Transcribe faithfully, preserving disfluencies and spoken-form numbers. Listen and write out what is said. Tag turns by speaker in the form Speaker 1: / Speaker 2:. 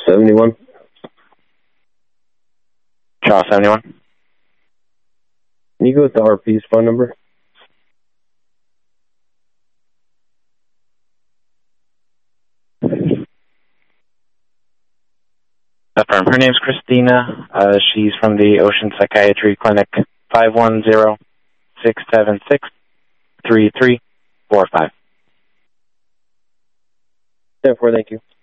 Speaker 1: seventy-one.
Speaker 2: Charles seventy-one.
Speaker 1: Can you go with the R P's phone number?
Speaker 2: Affirm. Her name's Christina. Uh, she's from the Ocean Psychiatry Clinic. five one zero, six seven six, three three four five.
Speaker 1: ten four, thank you.